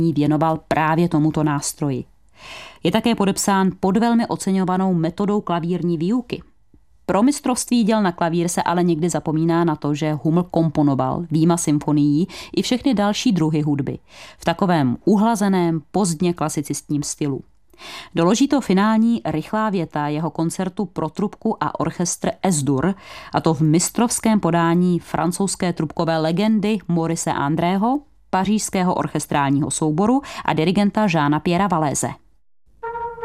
věnoval právě tomuto nástroji. Je také podepsán pod velmi oceňovanou metodou klavírní výuky. Pro mistrovství děl na klavír se ale někdy zapomíná na to, že Hummel komponoval vyjma symfonií i všechny další druhy hudby v takovém uhlazeném pozdně klasicistním stylu. Doloží to finální rychlá věta jeho koncertu pro trubku a orchestr Es-Dur, a to v mistrovském podání francouzské trubkové legendy Maurice Andrého, pařížského orchestrálního souboru a dirigenta Jeana Pierra Valese.